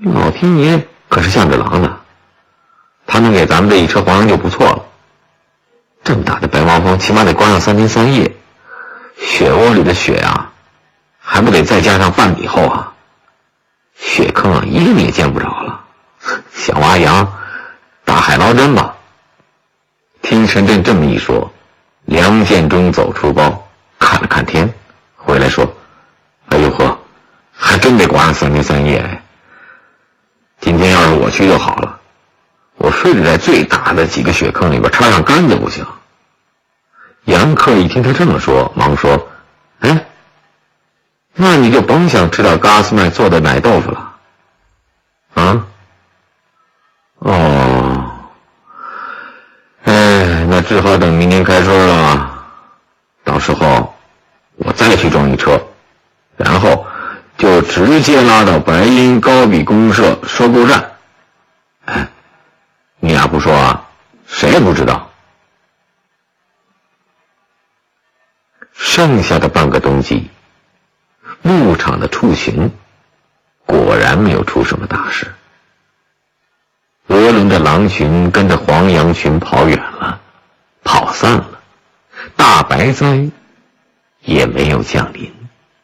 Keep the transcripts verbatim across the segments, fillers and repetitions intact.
老天爷可是向着狼的，他能给咱们这一车黄羊就不错了。这么大的白毛峰起码得关上三天三夜，雪窝里的雪啊还不得再加上半米厚啊，雪坑啊一个你也见不着了。想挖羊打海捞针吧。听陈震这么一说，梁建中走出包看了看天，回来说，哎呦呵，还真得关上三天三夜哎。今天要是我去就好了，我非得在最大的几个雪坑里边插上杆子不行。杨克一听他这么说，忙说，哎，那你就甭想吃到嘎斯麦做的奶豆腐了。啊？哦，哎，那只好等明年开春了，到时候我再去装一车，然后就直接拉到白银高比公社收购站。哎，你俩不说啊，谁也不知道。剩下的半个冬季，牧场的畜群果然没有出什么大事。俄伦的狼群跟着黄羊群跑远了，跑散了，大白灾也没有降临。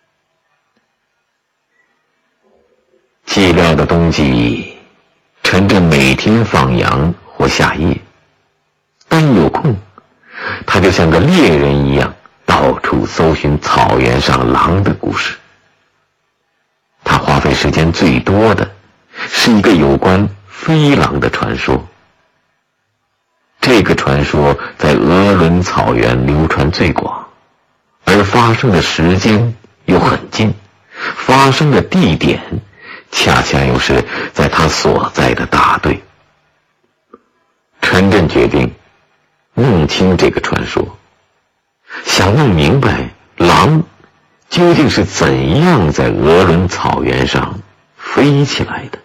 寂寥的冬季，陈震每天放羊或下夜，但有空他就像个猎人一样到处搜寻草原上狼的故事。他花费时间最多的是一个有关飞狼的传说。这个传说在俄伦草原流传最广，而发生的时间又很近，发生的地点恰恰又是在他所在的大队。陈震决定弄清这个传说，想弄明白狼究竟是怎样在俄伦草原上飞起来的。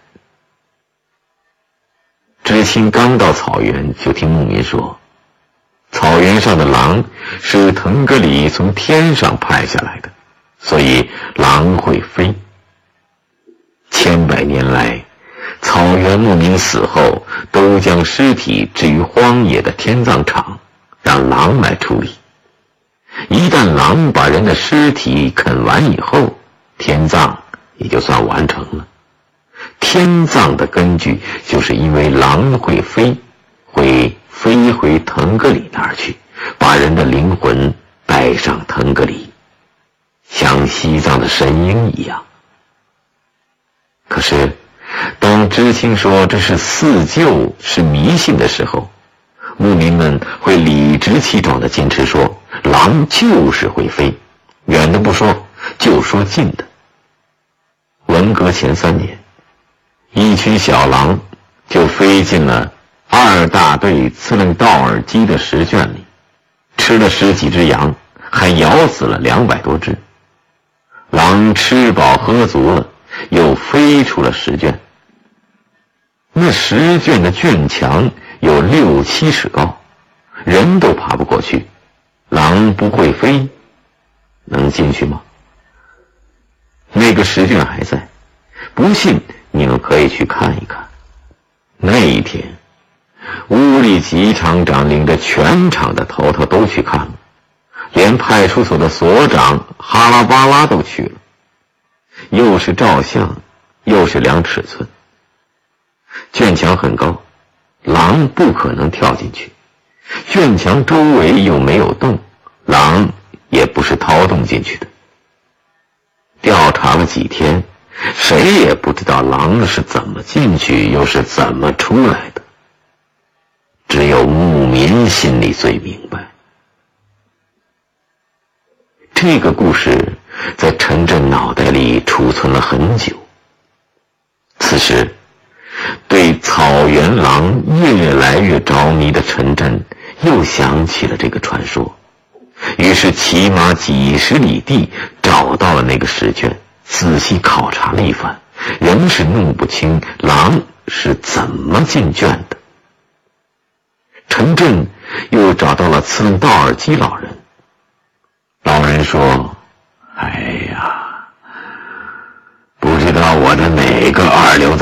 知青刚到草原，就听牧民说，草原上的狼是腾格里从天上派下来的，所以狼会飞。千百年来，草原牧民死后都将尸体置于荒野的天葬场，让狼来处理。一旦狼把人的尸体啃完以后，天葬也就算完成了。天葬的根据就是因为狼会飞，会飞回腾格里那儿去，把人的灵魂带上腾格里，像西藏的神鹰一样。可是当知青说这是四旧，是迷信的时候，牧民们会理直气壮地坚持说，狼就是会飞，远的不说，就说近的。文革前三年，一群小狼就飞进了二大队次楞道尔基的石圈里，吃了十几只羊，还咬死了两百多只。狼吃饱喝足了，又飞出了石圈。那石圈的圈墙有六七尺高，人都爬不过去，狼不会飞，能进去吗？那个石圈还在，不信你们可以去看一看。那一天，乌里吉厂长领着全厂的头头都去看了，连派出所的所长哈拉巴拉都去了，又是照相，又是量尺寸。圈墙很高，狼不可能跳进去，圈墙周围又没有洞，狼也不是掏洞进去的。调查了几天，谁也不知道狼是怎么进去又是怎么出来的，只有牧民心里最明白。这个故事在陈震脑袋里储存了很久。此时对草原狼越来越着迷的陈震又想起了这个传说，于是骑马几十里地找到了那个石圈，仔细考察了一番，仍是弄不清狼是怎么进圈的。陈震又找到了次楞道尔基老人，老人说，哎呀，不知道我的哪个二流子